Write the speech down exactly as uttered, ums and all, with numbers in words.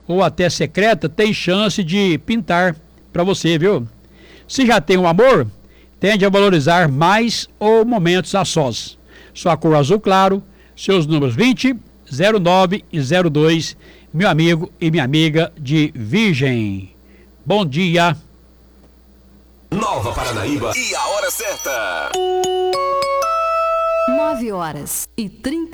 ou até secreta, tem chance de pintar para você, viu? Se já tem um amor, tende a valorizar mais ou momentos a sós. Sua cor azul claro, seus números vinte, zero nove e zero dois, meu amigo e minha amiga de Virgem. Bom dia. Nova Paranaíba e a hora certa. nove horas e trinta